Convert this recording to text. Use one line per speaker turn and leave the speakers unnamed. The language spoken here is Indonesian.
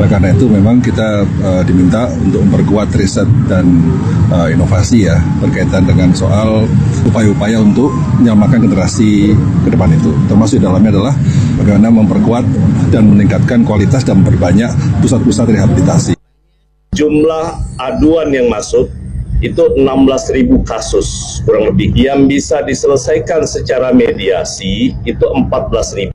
Oleh karena itu memang kita diminta untuk memperkuat riset dan inovasi ya berkaitan dengan soal upaya-upaya untuk menyelamatkan generasi ke depan itu. Termasuk di dalamnya adalah bagaimana memperkuat dan meningkatkan kualitas dan memperbanyak pusat-pusat rehabilitasi.
Jumlah aduan yang masuk itu 16.000 kasus kurang lebih. Yang bisa diselesaikan secara mediasi itu 14.000.